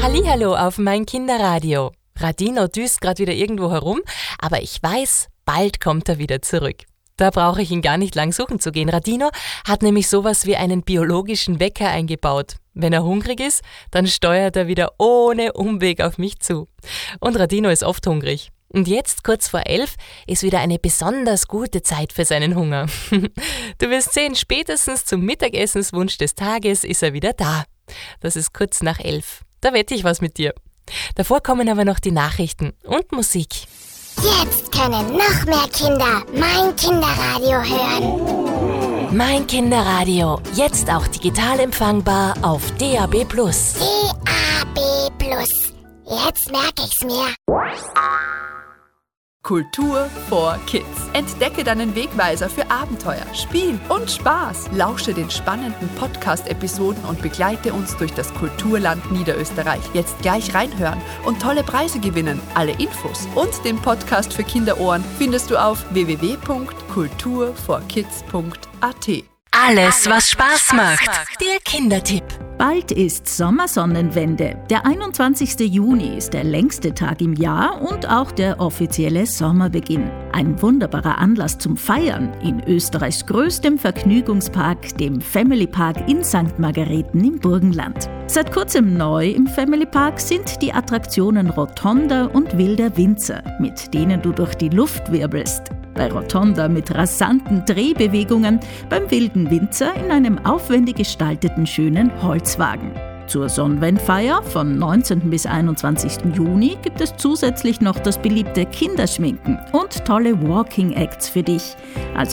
Hallihallo auf mein Kinderradio. Radino düst gerade wieder irgendwo herum, aber ich weiß, bald kommt er wieder zurück. Da brauche ich ihn gar nicht lang suchen zu gehen. Radino hat nämlich sowas wie einen biologischen Wecker eingebaut. Wenn er hungrig ist, dann steuert er wieder ohne Umweg auf mich zu. Und Radino ist oft hungrig. Und jetzt, kurz vor 11, ist wieder eine besonders gute Zeit für seinen Hunger. Du wirst sehen, spätestens zum Mittagessenswunsch des Tages ist er wieder da. Das ist kurz nach 11. Da wette ich was mit dir. Davor kommen aber noch die Nachrichten und Musik. Jetzt können noch mehr Kinder mein Kinderradio hören. Mein Kinderradio, jetzt auch digital empfangbar auf DAB+. DAB+. Jetzt merke ich's mir. Kultur for Kids. Entdecke deinen Wegweiser für Abenteuer, Spiel und Spaß. Lausche den spannenden Podcast-Episoden und begleite uns durch das Kulturland Niederösterreich. Jetzt gleich reinhören und tolle Preise gewinnen. Alle Infos und den Podcast für Kinderohren findest du auf www.kulturforkids.at. Alles, was Spaß macht. Der Kindertipp. Bald ist Sommersonnenwende. Der 21. Juni ist der längste Tag im Jahr und auch der offizielle Sommerbeginn. Ein wunderbarer Anlass zum Feiern in Österreichs größtem Vergnügungspark, dem Family Park in St. Margareten im Burgenland. Seit kurzem neu im Family Park sind die Attraktionen Rotonda und Wilder Winzer, mit denen du durch die Luft wirbelst. Bei Rotonda mit rasanten Drehbewegungen, beim Wilden Winzer in einem aufwendig gestalteten schönen Holzwagen. Zur Sonnenwendfeier von 19. bis 21. Juni gibt es zusätzlich noch das beliebte Kinderschminken und tolle Walking Acts für dich. Also